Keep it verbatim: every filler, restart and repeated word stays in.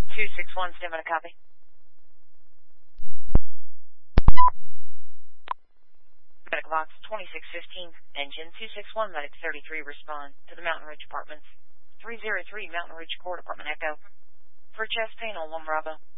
two six one, stand by to copy. Medical box twenty-six fifteen, engine two six one, medic thirty-three, respond to the Mountain Ridge Apartments. three zero three, Mountain Ridge Court, Apartment Echo. For chest pain on one Bravo.